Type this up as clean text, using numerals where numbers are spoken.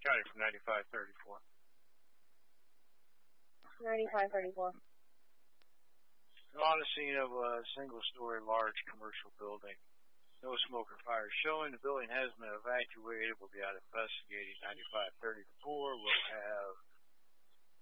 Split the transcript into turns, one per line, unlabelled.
County from 9534.
9534.
On the scene of a single-story large commercial building. No smoke or fire showing. The building has been evacuated. We'll be out investigating 9534. We'll have